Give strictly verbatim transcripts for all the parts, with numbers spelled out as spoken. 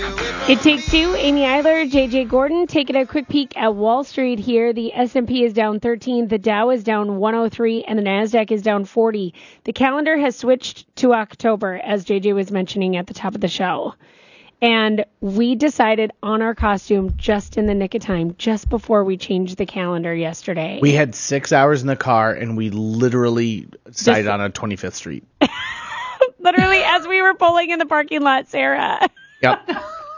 It Takes Two, Amy Eiler, J J Gordon, taking a quick peek at Wall Street here. The S and P is down thirteen, the Dow is down one oh three, and the NASDAQ is down forty. The calendar has switched to October, as J J was mentioning at the top of the show. And we decided on our costume just in the nick of time, just before we changed the calendar yesterday. We had six hours in the car, and we literally decided on a twenty-fifth Street. Literally, as we were pulling in the parking lot, Sarah. Yep.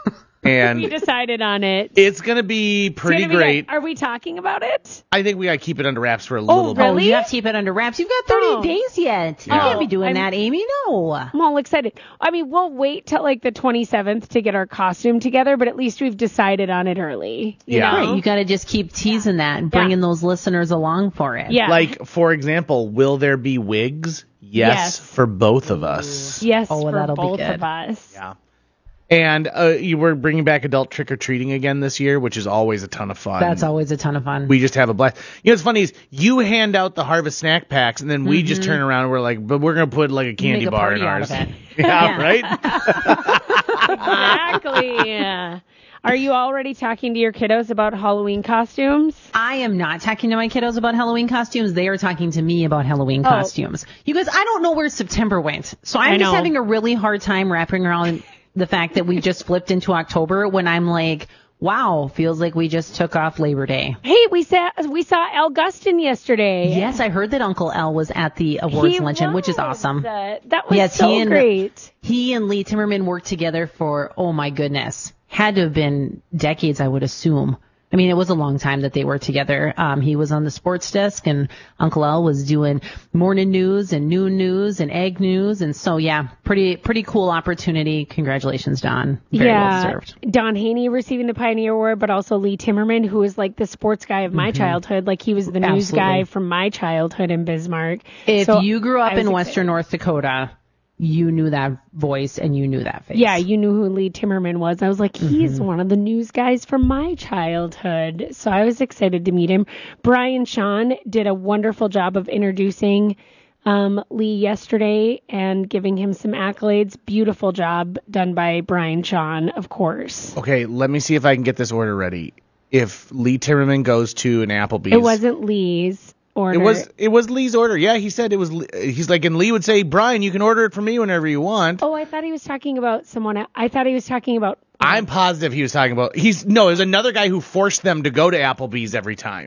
And we decided on it. It's going to be pretty gonna be great. Good. Are we talking about it? I think we got to keep it under wraps for a little bit. Really? Oh, you have to keep it under wraps. You've got thirty Oh. days yet. You Yeah. can't be doing I'm- that, Amy. No. I'm all excited. I mean, we'll wait till like the twenty-seventh to get our costume together, but at least we've decided on it early. You Yeah. know? Right, you got to just keep teasing that and bringing Yeah. those listeners along for it. Yeah. Like, for example, will there be wigs? Yes, Yes. for both of us. Yes, Oh, for that'll be both good. of us. Yeah. And uh, you were bringing back adult trick-or-treating again this year, which is always a ton of fun. That's always a ton of fun. We just have a blast. You know what's funny is you hand out the Harvest snack packs, and then we just turn around and we're like, but we're going to put like a candy Make a bar in party out ours. of it. Yeah, Yeah. right? Exactly. Yeah. Are you already talking to your kiddos about Halloween costumes? I am not talking to my kiddos about Halloween costumes. They are talking to me about Halloween Oh. costumes. You guys, I don't know where September went. So I'm I just know. having a really hard time wrapping around the fact that we just flipped into October when I'm like, wow, feels like we just took off Labor Day. Hey, we saw we saw Al Gustin yesterday. Yes, I heard that Uncle Al was at the awards He luncheon, which is was. awesome. Uh, that was Yes, so he and- great. He and Lee Timmerman worked together for, oh my goodness, had to have been decades, I would assume. I mean, it was a long time that they were together. Um, he was on the sports desk, and Uncle Al was doing morning news and noon news and egg news. And so, yeah, pretty pretty cool opportunity. Congratulations, Don. Very yeah, well deserved. Don Haney receiving the Pioneer Award, but also Lee Timmerman, who was like the sports guy of my childhood. Like he was the news Absolutely. guy from my childhood in Bismarck. If So you grew up I was in excited. Western North Dakota, you knew that voice and you knew that face. Yeah, you knew who Lee Timmerman was. I was like, he's Mm-hmm. one of the news guys from my childhood. So I was excited to meet him. Brian Shawn did a wonderful job of introducing um, Lee yesterday and giving him some accolades. Beautiful job done by Brian Shawn, of course. Okay, let me see if I can get this order ready. If Lee Timmerman goes to an Applebee's. It wasn't Lee's order. It was it was Lee's order. Yeah, he said it was. He's like, and Lee would say, Brian, you can order it for me whenever you want. Oh, I thought he was talking about someone else. I thought he was talking about... I'm positive he was talking about. He's no, it was another guy who forced them to go to Applebee's every time.